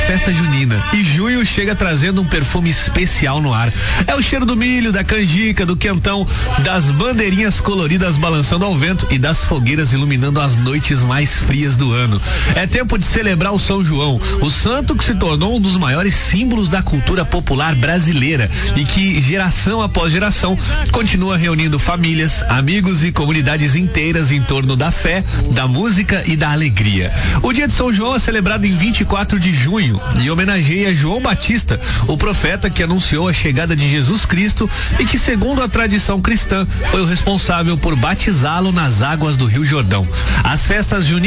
festa junina e junho chega trazendo um perfume especial no ar. É o cheiro do milho, da canjica, do quentão, das bandeirinhas coloridas balançando ao vento e das fogueiras iluminando as noites mais frias do ano. É tempo de celebrar o São João, o santo que se tornou um dos maiores símbolos da cultura popular brasileira e que geração após geração continua reunindo famílias, amigos e comunidades inteiras em torno da fé, da música e da alegria. O dia de São João é celebrado em 24 de junho e homenageia João Batista, o profeta que anunciou a chegada de Jesus Cristo e que, segundo a tradição cristã, foi o responsável por batizá-lo nas águas do Rio Jordão. As festas juninas